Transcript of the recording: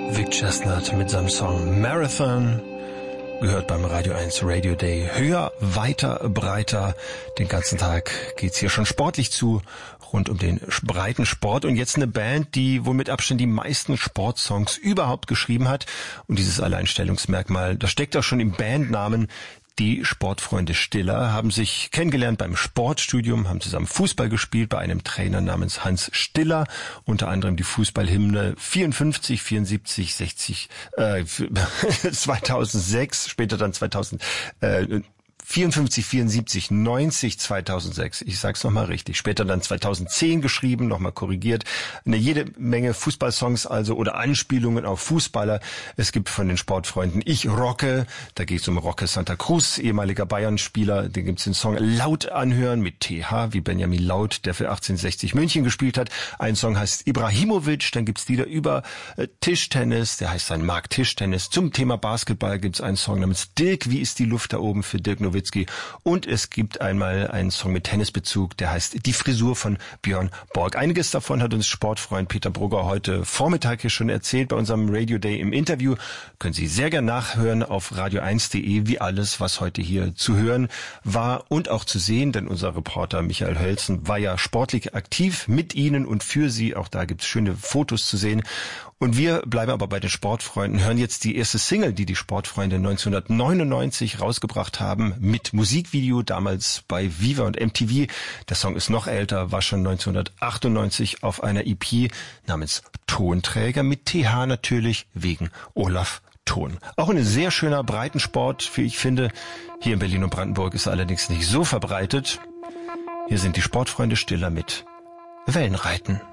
Vic Chestnut mit seinem Song Marathon, gehört beim Radio 1 Radio Day. Höher, weiter, breiter. Den ganzen Tag geht's hier schon sportlich zu, rund um den breiten Sport. Und jetzt eine Band, die wohl mit Abstand die meisten Sportsongs überhaupt geschrieben hat. Und dieses Alleinstellungsmerkmal, das steckt auch schon im Bandnamen. Die Sportfreunde Stiller haben sich kennengelernt beim Sportstudium, haben zusammen Fußball gespielt bei einem Trainer namens Hans Stiller, unter anderem die Fußballhymne 54, 74, 60, 2006, später dann 54, 74, 90, 2006. Ich sag's nochmal richtig. Später dann 2010 geschrieben, nochmal korrigiert. Jede Menge Fußballsongs also oder Anspielungen auf Fußballer. Es gibt von den Sportfreunden Ich Rocke, da geht's um Roque Santa Cruz, ehemaliger Bayern-Spieler. Da gibt's den Song Laut anhören mit TH, wie Benjamin Laut, der für 1860 München gespielt hat. Ein Song heißt Ibrahimovic. Dann gibt's Lieder über Tischtennis, der heißt dann Mark Tischtennis. Zum Thema Basketball gibt's einen Song namens Dirk, wie ist die Luft da oben, für Dirk Nowitzki. Und es gibt einmal einen Song mit Tennisbezug, der heißt Die Frisur von Björn Borg. Einiges davon hat uns Sportfreund Peter Brugger heute Vormittag hier schon erzählt bei unserem Radio Day im Interview. Können Sie sehr gerne nachhören auf radio1.de, wie alles, was heute hier zu hören war und auch zu sehen, denn unser Reporter Michael Hölzen war ja sportlich aktiv mit Ihnen und für Sie. Auch da gibt es schöne Fotos zu sehen. Und wir bleiben aber bei den Sportfreunden, hören jetzt die erste Single, die Sportfreunde 1999 rausgebracht haben, mit Musikvideo, damals bei Viva und MTV. Der Song ist noch älter, war schon 1998 auf einer EP namens Tonträger, mit TH natürlich, wegen Olaf Thon. Auch ein sehr schöner Breitensport, wie ich finde. Hier in Berlin und Brandenburg ist er allerdings nicht so verbreitet. Hier sind die Sportfreunde Stiller mit Wellenreiten.